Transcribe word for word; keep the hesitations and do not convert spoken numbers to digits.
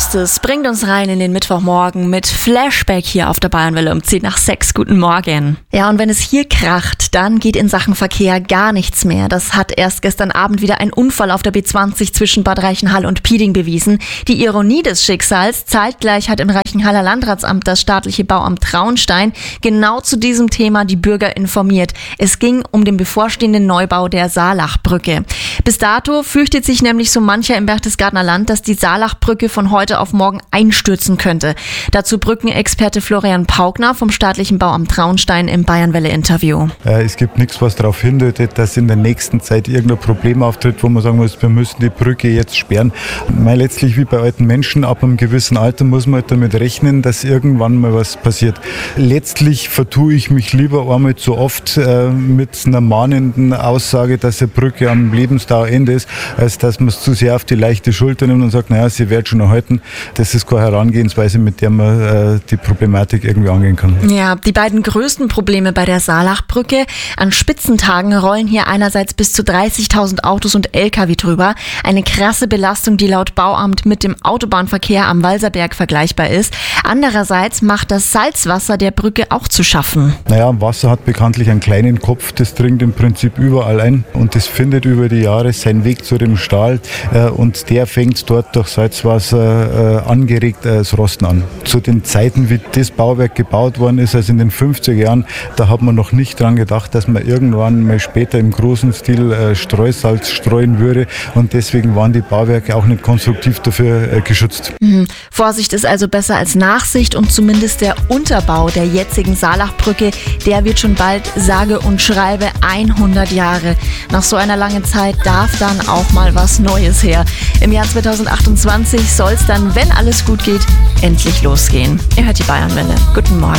ist es. Bringt uns rein in den Mittwochmorgen mit Flashback hier auf der Bayernwelle um zehn nach sechs. Guten Morgen. Ja, und wenn es hier kracht, dann geht in Sachen Verkehr gar nichts mehr. Das hat erst gestern Abend wieder ein Unfall auf der B zwanzig zwischen Bad Reichenhall und Piding bewiesen. Die Ironie des Schicksals: Zeitgleich hat im Reichenhaller Landratsamt das staatliche Bauamt Traunstein genau zu diesem Thema die Bürger informiert. Es ging um den bevorstehenden Neubau der Saalachbrücke. Bis dato fürchtet sich nämlich so mancher im Berchtesgadener Land, dass die Saalachbrücke von heute auf morgen einstürzen könnte. Dazu Brückenexperte Florian Paugner vom staatlichen Bauamt Traunstein im Bayernwelle-Interview. Äh, es gibt nichts, was darauf hindeutet, dass in der nächsten Zeit irgendein Problem auftritt, wo man sagen muss, wir müssen die Brücke jetzt sperren. Weil letztlich wie bei alten Menschen, ab einem gewissen Alter muss man halt damit rechnen, dass irgendwann mal was passiert. Letztlich vertue ich mich lieber einmal zu oft äh, mit einer mahnenden Aussage, dass eine Brücke am Lebensdauerende ist, als dass man es zu sehr auf die leichte Schulter nimmt und sagt, naja, sie wird schon erhalten. Das ist keine Herangehensweise, mit der man äh, die Problematik irgendwie angehen kann. Ja, die beiden größten Probleme bei der Saalachbrücke: An Spitzentagen rollen hier einerseits bis zu dreißigtausend Autos und L K W drüber. Eine krasse Belastung, die laut Bauamt mit dem Autobahnverkehr am Walserberg vergleichbar ist. Andererseits macht das Salzwasser der Brücke auch zu schaffen. Naja, Wasser hat bekanntlich einen kleinen Kopf, das dringt im Prinzip überall ein und das findet über die Jahre seinen Weg zu dem Stahl äh, und der fängt dort durch Salzwasser äh, angeregt äh, das Rosten an. Zu den Zeiten, wie das Bauwerk gebaut worden ist, also in den fünfziger Jahren, da hat man noch nicht dran gedacht, dass man irgendwann mal später im großen Stil äh, Streusalz streuen würde und deswegen waren die Bauwerke auch nicht konstruktiv dafür äh, geschützt. Mhm. Vorsicht ist also besser als Nachsicht und zumindest der Unterbau der jetzigen Saalachbrücke, der wird schon bald sage und schreibe hundert Jahre. Nach so einer langen Zeit darf dann auch mal was Neues her. Im Jahr zweitausendachtundzwanzig soll es dann, wenn alles gut geht, endlich losgehen. Ihr hört die Bayernwelle. Guten Morgen.